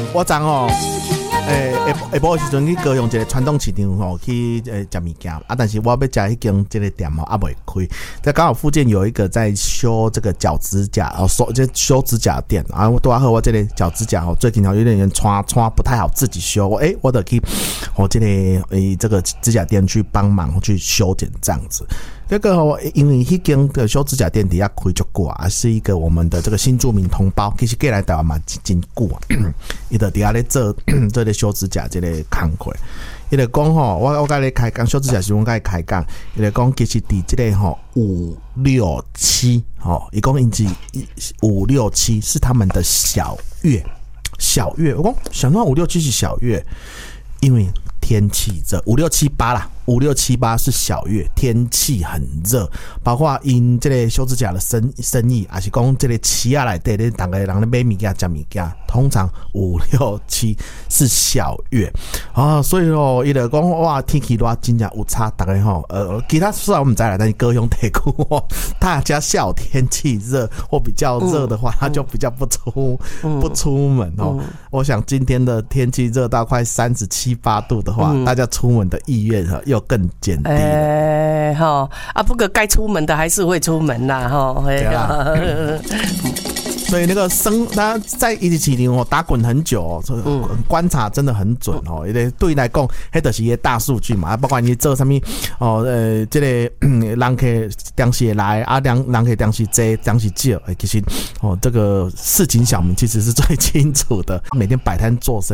我昨哦，下晡的时阵去高雄一个传统市场吼去食物件啊，但是我要食迄间这个店吼还未开，在刚好附近有一个在修这个脚指甲哦，修指甲店啊，我拄好我这个脚指甲吼最近有点穿不太好，自己修，我得去这个指甲店去帮忙去修剪这样子。这个因为迄间的修指甲店底下开足久啊，是一个我们的这个新住民同胞，其实过来台湾嘛真久啊，伊就底下咧做这个修指甲这个工课。伊就讲吼，我甲你开讲修指甲时，我甲你开讲，伊就讲其实伫这个吼567吼，伊讲因是567是他们的小月，我讲想到567是小月，因为天气热，5678啦，5678是小月，天气很热，包括因这个修指甲的生意，还是讲这个市啊内底咧，大家人咧买物件、食物件，通常567是小月啊，所以伊就讲哇，天气热真正有差，大家其他虽然我们知啦，但是高雄地区大家下午天气热或比较热的话，他就比较不出门哦。我想今天的天气热到快37、8度的话，大家出门的意愿又更减低了。 不过该出门的还是会出门啦，对啦。 所以那个他在一起打滚很久观察真的很准哦。对来讲，那就是一个大数据嘛，包括你做什么这个人客当时来啊，人客当时多，当时少，其实这个市井小民其实是最清楚的，每天摆摊做生意。